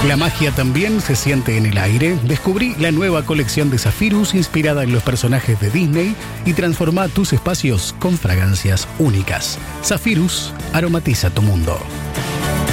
La magia también se siente en el aire. Descubrí la nueva colección de Zephyrus inspirada en los personajes de Disney y transforma tus espacios con fragancias únicas. Zephyrus aromatiza tu mundo.